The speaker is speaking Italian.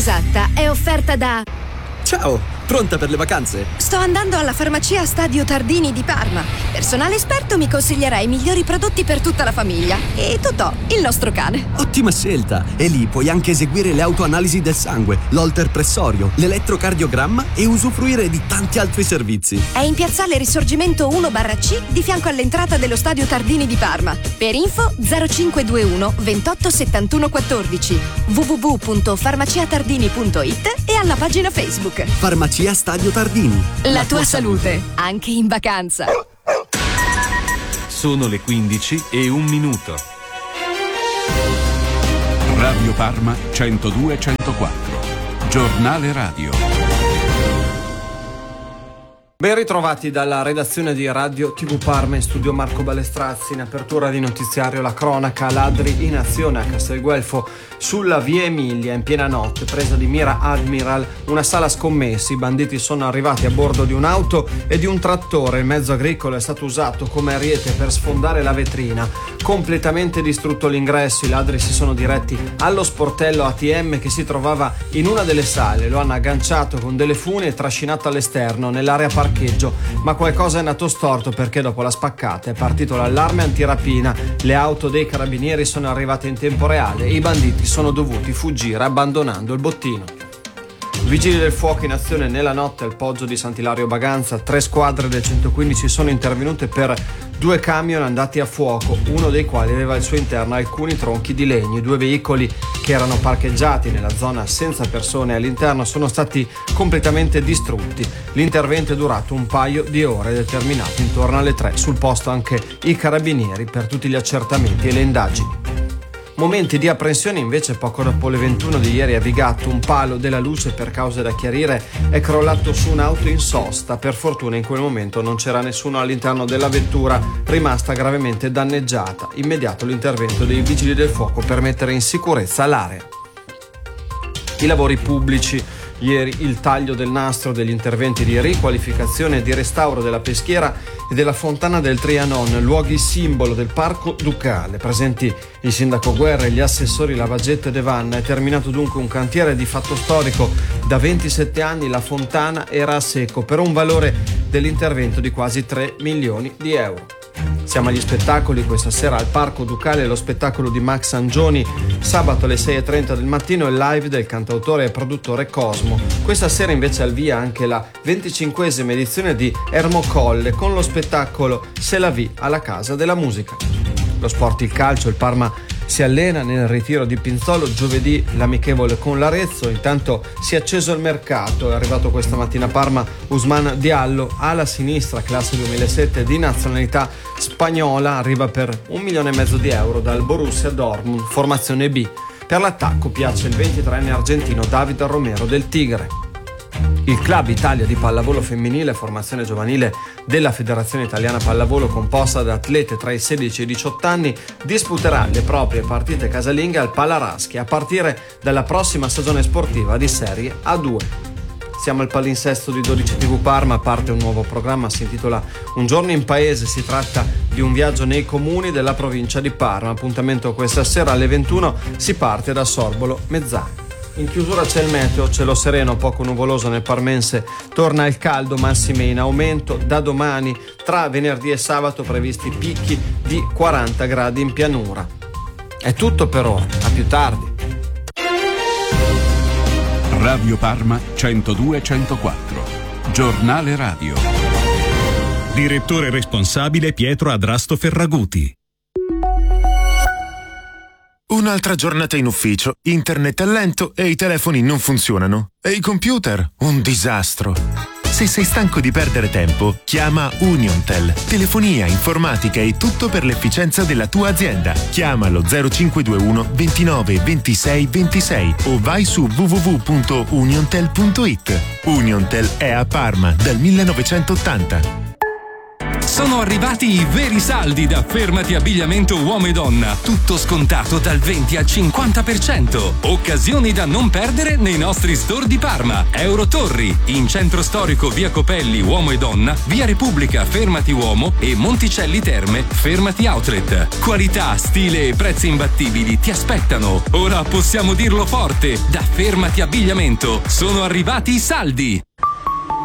esatta è offerta da... Ciao, pronta per le vacanze? Sto andando alla farmacia Stadio Tardini di Parma. Personale esperto mi consiglierà i migliori prodotti per tutta la famiglia. E Totò, il nostro cane. Ottima scelta! E lì puoi anche eseguire le autoanalisi del sangue, l'holter pressorio, l'elettrocardiogramma e usufruire di tanti altri servizi. È in piazzale Risorgimento 1/C di fianco all'entrata dello Stadio Tardini di Parma. Per info 0521 28 71 14 www.farmaciatardini.it e alla pagina Facebook. Farmacia Stadio Tardini. La tua salute, anche in vacanza. Sono le 15:01. Radio Parma 102-104. Giornale radio. Ben ritrovati dalla redazione di Radio TV Parma, in studio Marco Balestrazzi. In apertura di notiziario la cronaca: ladri in azione a Castelguelfo sulla via Emilia in piena notte, presa di mira Admiral, una sala scommessi. I banditi sono arrivati a bordo di un'auto e di un trattore. Il mezzo agricolo è stato usato come ariete per sfondare la vetrina. Completamente distrutto l'ingresso, i ladri si sono diretti allo sportello ATM che si trovava in una delle sale. Lo hanno agganciato con delle funi e trascinato all'esterno nell'area parcheggio, ma qualcosa è andato storto perché dopo la spaccata è partito l'allarme antirapina. Le auto dei carabinieri sono arrivate in tempo reale e i banditi sono dovuti fuggire abbandonando il bottino. Vigili del fuoco in azione nella notte al Poggio di Sant'Ilario Baganza. 3 squadre del 115 sono intervenute per 2 camion andati a fuoco, uno dei quali aveva al suo interno alcuni tronchi di legno. I 2 veicoli che erano parcheggiati nella zona senza persone all'interno sono stati completamente distrutti. L'intervento è durato un paio di ore ed è terminato intorno alle 3. Sul posto anche i carabinieri per tutti gli accertamenti e le indagini. Momenti di apprensione invece poco dopo le 21 di ieri a Vigatto. Un palo della luce, per cause da chiarire, è crollato su un'auto in sosta. Per fortuna in quel momento non c'era nessuno all'interno della vettura, rimasta gravemente danneggiata. Immediato l'intervento dei vigili del fuoco per mettere in sicurezza l'area. I lavori pubblici. Ieri il taglio del nastro degli interventi di riqualificazione e di restauro della peschiera e della fontana del Trianon, luoghi simbolo del Parco Ducale. Presenti il sindaco Guerra e gli assessori Lavagetto e De Vanna. È terminato dunque un cantiere di fatto storico. Da 27 anni la fontana era a secco per un valore dell'intervento di quasi 3 milioni di euro. Siamo agli spettacoli. Questa sera al Parco Ducale lo spettacolo di Max Angioni. Sabato alle 6:30 del mattino il live del cantautore e produttore Cosmo. Questa sera invece al via anche la 25esima edizione di Ermocolle con lo spettacolo Se la vi alla Casa della Musica. Lo sport, il calcio, il Parma si allena nel ritiro di Pinzolo. Giovedì l'amichevole con l'Arezzo. Intanto si è acceso il mercato. È arrivato questa mattina a Parma Ousmane Diallo, ala sinistra, classe 2007, di nazionalità spagnola. Arriva per 1,5 milioni di euro dal Borussia Dortmund, formazione B. Per l'attacco piace il 23enne argentino David Romero del Tigre. Il Club Italia di pallavolo femminile, formazione giovanile della Federazione Italiana Pallavolo composta da atlete tra i 16 e i 18 anni, disputerà le proprie partite casalinghe al Palaraschi a partire dalla prossima stagione sportiva di Serie A2. Siamo al palinsesto di 12 TV Parma, parte un nuovo programma, si intitola Un giorno in paese. Si tratta di un viaggio nei comuni della provincia di Parma. Appuntamento questa sera alle 21, si parte da Sorbolo Mezzani. In chiusura c'è il meteo, cielo sereno, poco nuvoloso nel parmense, torna il caldo, massime in aumento. Da domani, tra venerdì e sabato, previsti picchi di 40 gradi in pianura. È tutto per ora, a più tardi. Radio Parma 102-104. Giornale radio. Direttore responsabile Pietro Adrasto Ferraguti. Un'altra giornata in ufficio, internet è lento e i telefoni non funzionano. E i computer? Un disastro. Se sei stanco di perdere tempo, chiama Uniontel. Telefonia, informatica e tutto per l'efficienza della tua azienda. Chiamalo 0521 29 26 26 o vai su www.uniontel.it. Uniontel è a Parma dal 1980. Sono arrivati i veri saldi da Fermati Abbigliamento Uomo e Donna. Tutto scontato dal 20 al 50%. Occasioni da non perdere nei nostri store di Parma. Eurotorri, in centro storico via Copelli Uomo e Donna, via Repubblica Fermati Uomo e Monticelli Terme Fermati Outlet. Qualità, stile e prezzi imbattibili ti aspettano. Ora possiamo dirlo forte, da Fermati Abbigliamento sono arrivati i saldi.